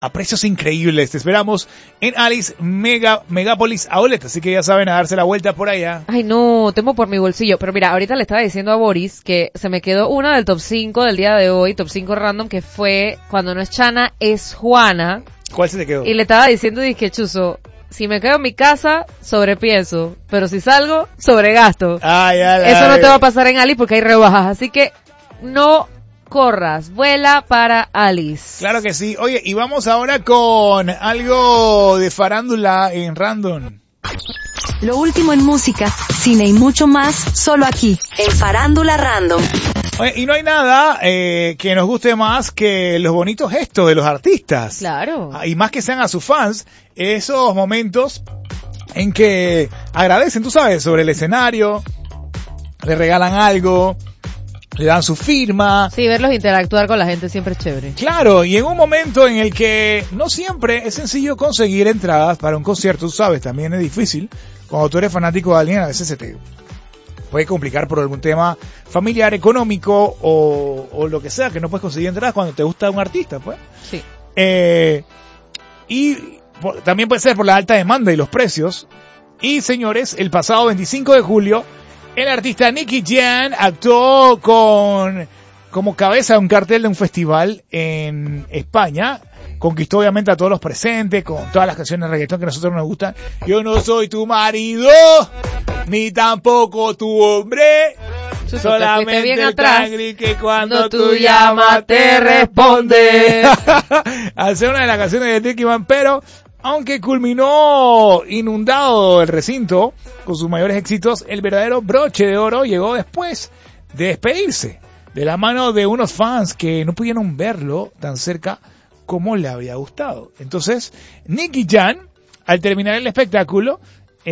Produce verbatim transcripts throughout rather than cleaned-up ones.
a precios increíbles. Te esperamos en Alice Mega Megapolis Outlet, así que ya saben, a darse la vuelta por allá. Ay, no, temo por mi bolsillo. Pero mira, ahorita le estaba diciendo a Boris que se me quedó una del top cinco del día de hoy, top cinco random, que fue cuando no es Chana, es Juana. ¿Cuál se te quedó? Y le estaba diciendo, dije, Chuzo, si me quedo en mi casa, sobrepienso. Pero si salgo, sobregasto. Ah, ya la Eso no ve. te va a pasar en Alice porque hay rebajas. Así que no corras, vuela para Alice. Claro que sí. Oye, y vamos ahora con algo de farándula en Random. Lo último en música, cine y mucho más, solo aquí, en Farándula Random. Oye, y no hay nada eh, que nos guste más que los bonitos gestos de los artistas. Claro. Ah, y más que sean a sus fans, esos momentos en que agradecen, tú sabes, sobre el escenario, le regalan algo, le dan su firma. Sí, verlos interactuar con la gente siempre es chévere. Claro, y en un momento en el que no siempre es sencillo conseguir entradas para un concierto, tú sabes, también es difícil. Cuando tú eres fanático de alguien, a veces se te puede complicar por algún tema familiar, económico o, o lo que sea, que no puedes conseguir entradas cuando te gusta un artista, pues. Sí. Eh, y por, también puede ser por la alta demanda y los precios. Y señores, el pasado veinticinco de julio, el artista Nicky Jam actuó con como cabeza de un cartel de un festival en España. Conquistó obviamente a todos los presentes con todas las canciones de reggaetón que a nosotros nos gustan. Yo no soy tu marido, ni tampoco tu hombre. Chuzo, te Solamente fuiste bien el atrás. cangri que cuando Cuando tú tú llamas llamas te te responde. responde. Al ser una de las canciones de Nicky Jam, pero aunque culminó inundado el recinto con sus mayores éxitos, el verdadero broche de oro llegó después de despedirse de la mano de unos fans que no pudieron verlo tan cerca como le había gustado. Entonces, Nicky Jam, al terminar el espectáculo,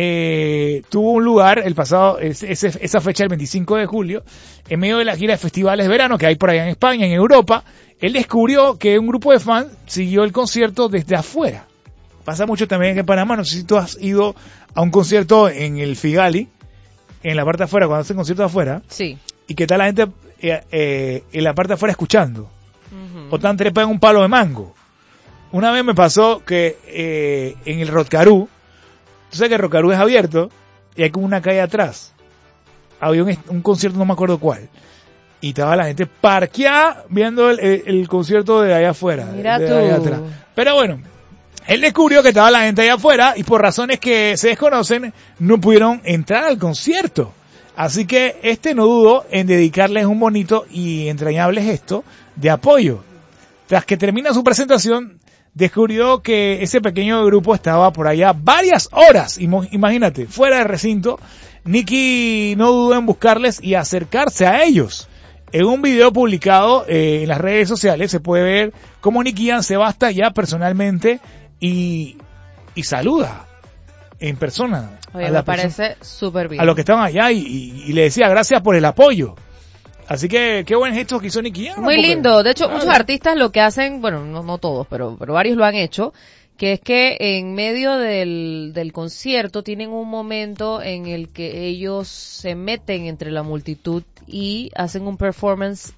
eh, tuvo un lugar el pasado, ese, esa fecha, el veinticinco de julio, en medio de la gira de festivales de verano que hay por allá en España, en Europa. Él descubrió que un grupo de fans siguió el concierto desde afuera. Pasa mucho también en Panamá. No sé si tú has ido a un concierto en el Figali, en la parte de afuera, cuando hacen conciertos afuera. Sí. Y que está la gente eh, eh, en la parte de afuera escuchando. Uh-huh. O están trepados en un palo de mango. Una vez me pasó que eh, en el Rotcarú, tú sabes que el Rotcarú es abierto y hay como una calle atrás. Había un, un concierto, no me acuerdo cuál. Y estaba la gente parqueada viendo el, el, el concierto de allá afuera. Mira de tú. allá atrás. Pero bueno, él descubrió que estaba la gente allá afuera y por razones que se desconocen no pudieron entrar al concierto. Así que este no dudó en dedicarles un bonito y entrañable gesto de apoyo. Tras que termina su presentación, descubrió que ese pequeño grupo estaba por allá varias horas, imagínate, fuera del recinto. Nicky no dudó en buscarles y acercarse a ellos. En un video publicado eh, en las redes sociales se puede ver cómo Nicky Jam se va hasta allá personalmente y, y saluda en persona. Oye, a la me parece súper bien. A los que estaban allá y, y, y le decía gracias por el apoyo. Así que qué buen gesto que hizo Nicky Jam. Muy porque, lindo. De hecho, claro, muchos artistas lo que hacen, bueno, no, no todos, pero, pero varios lo han hecho, que es que en medio del, del concierto tienen un momento en el que ellos se meten entre la multitud y hacen un performance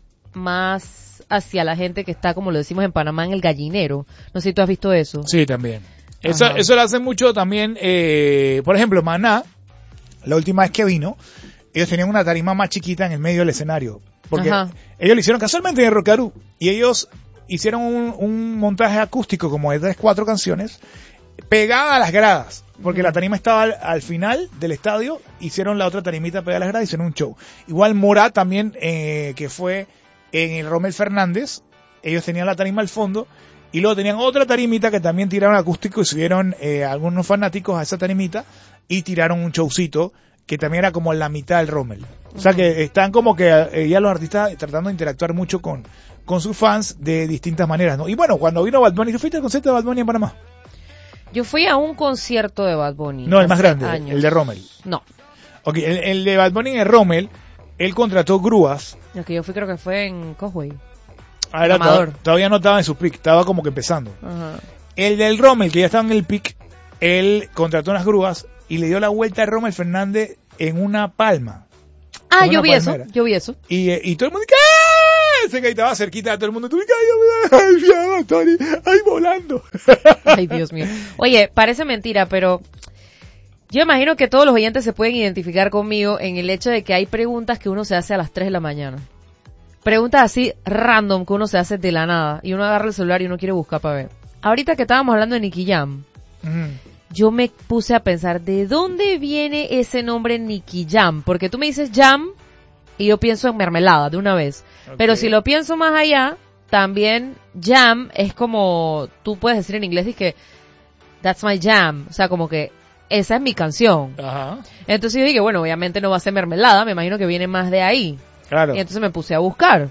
más hacia la gente que está, como lo decimos en Panamá, en el gallinero. No sé si tú has visto eso. Sí, también. Eso, Ajá. eso lo hacen mucho también, eh, por ejemplo, Maná, la última vez que vino, ellos tenían una tarima más chiquita en el medio del escenario. Porque Ajá. ellos lo hicieron casualmente en el Rotcarú. Y ellos hicieron un, un montaje acústico como de tres, cuatro canciones, pegada a las gradas. Porque uh-huh. la tarima estaba al, al final del estadio, hicieron la otra tarimita pegada a las gradas y hicieron un show. Igual Mora también, eh, que fue en el Rommel Fernández, ellos tenían la tarima al fondo, y luego tenían otra tarimita que también tiraron acústico y subieron eh, algunos fanáticos a esa tarimita y tiraron un showcito que también era como la mitad del Rommel. O sea que están como que eh, ya los artistas tratando de interactuar mucho con, con sus fans de distintas maneras, ¿no? Y bueno, cuando vino Bad Bunny, ¿tú fuiste al concierto de Bad Bunny en Panamá? Yo fui a un concierto de Bad Bunny. No, el más grande, años. el de Rommel. No. Ok, el, el de Bad Bunny en el Rommel, él contrató grúas. El que yo fui creo que fue en Causeway. Ah, era, Amador. to- todavía no estaba en su pick, estaba como que empezando. Ajá. El del Rommel, que ya estaba en el pick, él contrató unas grúas y le dio la vuelta a Rommel Fernández en una palma. Ah, Una yo vi eso, palmera. yo vi eso. Y, y todo el mundo, ¿qué? ese que estaba cerquita de todo el mundo. Tú, ay, ay, ay, Tony, ay, volando. Ay, Dios mío. Oye, parece mentira, pero yo imagino que todos los oyentes se pueden identificar conmigo en el hecho de que hay preguntas que uno se hace a las tres de la mañana. Preguntas así random que uno se hace de la nada y uno agarra el celular y uno quiere buscar para ver. Ahorita que estábamos hablando de Nicky Jam, mm. yo me puse a pensar, ¿de dónde viene ese nombre Nicky Jam? Porque tú me dices jam y yo pienso en mermelada de una vez. Okay. Pero si lo pienso más allá, también jam es como, tú puedes decir en inglés, es que that's my jam. O sea, como que esa es mi canción. Ajá. Entonces yo dije, bueno, obviamente no va a ser mermelada, me imagino que viene más de ahí. Claro. Y entonces me puse a buscar.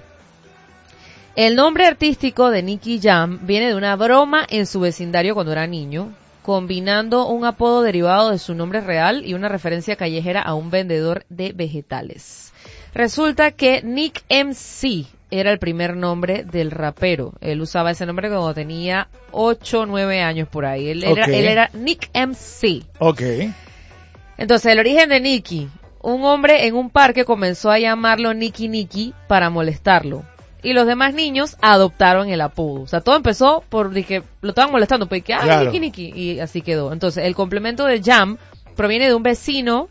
El nombre artístico de Nicky Jam viene de una broma en su vecindario cuando era niño, combinando un apodo derivado de su nombre real y una referencia callejera a un vendedor de vegetales. Resulta que Nick M C era el primer nombre del rapero. Él usaba ese nombre cuando tenía ocho o nueve años por ahí. Él era, okay. él era Nick M C. Ok. Entonces, el origen de Nicky. Un hombre en un parque comenzó a llamarlo Nicky Nicky para molestarlo. Y los demás niños adoptaron el apodo. O sea, todo empezó por que lo estaban molestando, pues que, ah, claro. Nicky Nicky, y así quedó. Entonces, el complemento de Jam proviene de un vecino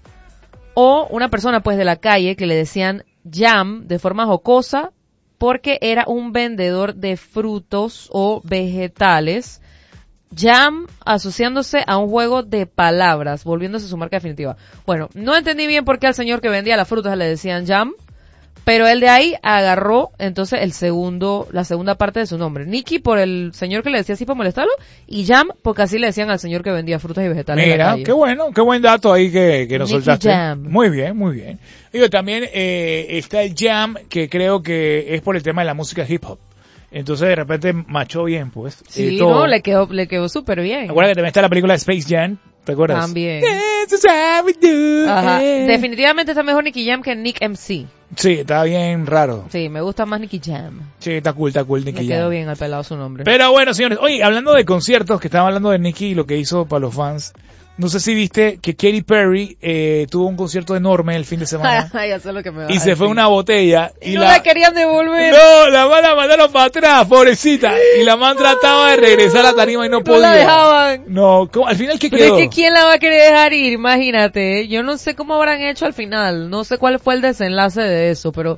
o una persona pues de la calle que le decían Jam de forma jocosa porque era un vendedor de frutos o vegetales. Jam asociándose a un juego de palabras, volviéndose su marca definitiva. Bueno, no entendí bien por qué al señor que vendía las frutas le decían Jam, pero él de ahí agarró entonces el segundo, la segunda parte de su nombre. Nicky por el señor que le decía así para molestarlo, y Jam porque así le decían al señor que vendía frutas y vegetales. Mira, en la calle. Qué bueno, qué buen dato ahí que, que nos Nicky soltaste. Jam. Muy bien, muy bien. Digo, también eh, está el Jam, que creo que es por el tema de la música hip hop. Entonces de repente machó bien, pues. Sí, eh, todo. no, le quedó, le quedó súper bien. Acuérdate que también está la película Space Jam, ¿te acuerdas? También. This is how we do Ajá. it. Definitivamente está mejor Nicky Jam que Nick M C. Sí, está bien raro. Sí, me gusta más Nicky Jam. Sí, está cool, está cool Nicky Jam. Le quedó bien al pelado su nombre. Pero bueno, señores, oye, hablando de conciertos, que estaban hablando de Nicky y lo que hizo para los fans, no sé si viste que Katy Perry eh, tuvo un concierto enorme el fin de semana. Ya sé lo que me va y a se fue decir. una botella. Y, Y no la... la querían devolver. No, la man la mandaron para atrás, pobrecita. Y la man trataba de regresar a la tarima y no, No podía. la dejaban. No, ¿cómo? Al final, ¿qué Pero quedó? es que ¿quién la va a querer dejar ir? Imagínate. Yo no sé cómo habrán hecho al final. No sé cuál fue el desenlace de eso, pero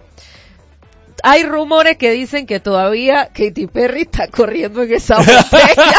hay rumores que dicen que todavía Katy Perry está corriendo en esa botella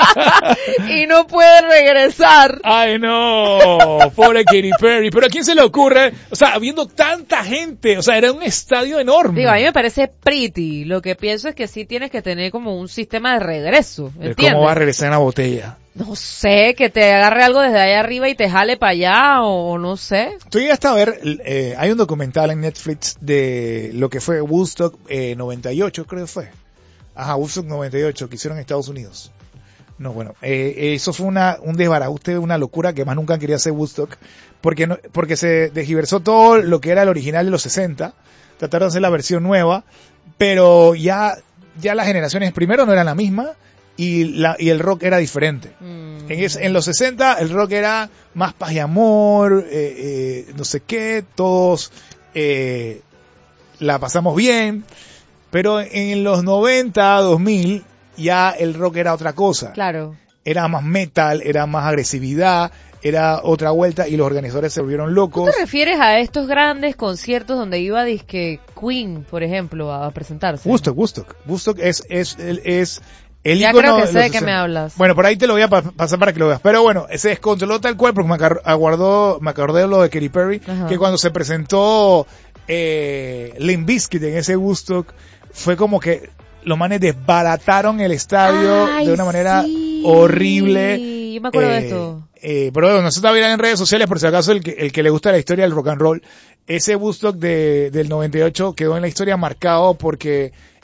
y no puede regresar. Ay, no, pobre Katy Perry. Pero ¿a quién se le ocurre? O sea, habiendo tanta gente, o sea, era un estadio enorme. Digo, a mí me parece pretty. Lo que pienso es que sí tienes que tener como un sistema de regreso, ¿entiendes? ¿Cómo va a regresar en la botella? No sé, que te agarre algo desde allá arriba y te jale para allá, o no sé. Tú llegaste a ver, eh, hay un documental en Netflix de lo que fue Woodstock eh, noventa y ocho, creo que fue. Ajá, Woodstock noventa y ocho, que hicieron en Estados Unidos. No, bueno, eh, eso fue una un desbarajuste, una locura que más nunca quería hacer Woodstock, porque no, porque se desgiversó todo lo que era el original de los sesenta, trataron de hacer la versión nueva, pero ya, ya las generaciones primero no eran la misma, y la y el rock era diferente. Mm. En, es, en los sesenta el rock era más paz y amor, eh, eh, no sé qué, todos eh, la pasamos bien, pero en los noventa, dos mil ya el rock era otra cosa. Claro. Era más metal, era más agresividad, era otra vuelta y los organizadores se volvieron locos. ¿Tú te refieres a estos grandes conciertos donde iba disque Queen, por ejemplo, a presentarse? Woodstock, Woodstock. Woodstock es es es, es el ya icono creo que sé de qué sesenta. me hablas. Bueno, por ahí te lo voy a pa- pasar para que lo veas. Pero bueno, se descontroló tal cual porque me, acar- aguardó, me acordé de lo de Katy Perry, Ajá. que cuando se presentó eh, Limp Bizkit en ese Woodstock, fue como que los manes desbarataron el estadio Ay, de una manera sí. horrible. Yo me acuerdo eh, de esto. Eh, pero bueno, nosotros también en redes sociales, por si acaso el que, el que le gusta la historia del rock and roll, ese Woodstock de, del noventa y ocho quedó en la historia marcado porque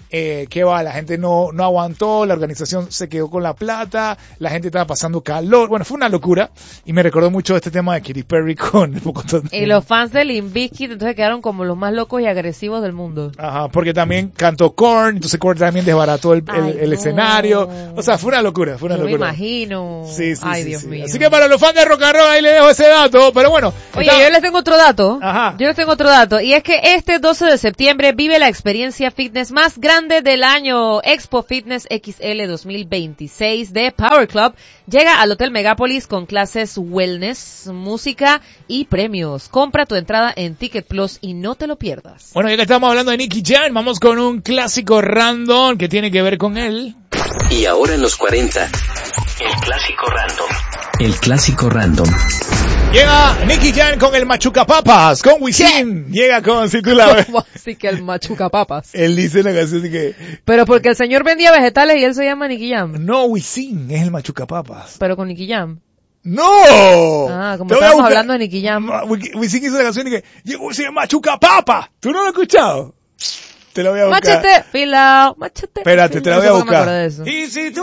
Eh, que va, la gente no, no aguantó, la organización se quedó con la plata, la gente estaba pasando calor, bueno, fue una locura, y me recordó mucho este tema de Katy Perry con el Pocotón. Y los fans de Limp Bizkit entonces quedaron como los más locos y agresivos del mundo. Ajá, porque también cantó Korn, entonces Korn también desbarató el, Ay, el, el no. escenario, o sea, fue una locura, fue una Yo me locura. imagino. Sí, sí, Ay, sí, Dios sí. mío. Así que para los fans de rock and roll ahí les dejo ese dato, pero bueno. Oye, está- yo les tengo otro dato. Ajá. Yo les tengo otro dato. Y es que este doce de septiembre vive la experiencia fitness más grande del año. Expo Fitness X L dos mil veintiséis de Power Club llega al Hotel Megápolis con clases wellness, música y premios. Compra tu entrada en Ticket Plus y no te lo pierdas. Bueno, ya que estamos hablando de Nicky Jam, vamos con un clásico random que tiene que ver con él. Y ahora en los cuarenta, el clásico random. El clásico random. Llega Nicky Jam con el Machuca Papas, con Wisin. Llega con, si tú la ves. ¿Cómo así que el machuca papas? Él dice en la canción así que, Pero porque el señor vendía vegetales y él se llama Nicky Jam. no, Wisin es el Machuca Papas. Pero con Nicky Jam. ¡No! Ah, como Te voy a estábamos buscar- hablando de Nicky Jam. Ma- Wi- Wisin hizo la canción y que, llegó Wisin el Machuca Papas. ¿Tú no lo has escuchado? Te lo voy a buscar. Machete, filao, machete. Espérate, te la No voy sé a por qué me acordé buscar. de eso. Y si tú